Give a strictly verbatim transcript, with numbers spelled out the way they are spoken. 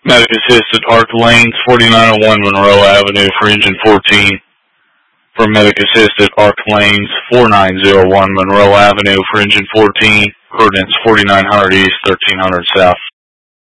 Medic Assisted Arc Lanes, forty-nine oh one Monroe Avenue for engine fourteen. For Medic Assisted Arc Lanes, forty-nine oh one Monroe Avenue for engine fourteen. Coordinates forty-nine hundred East, thirteen hundred South.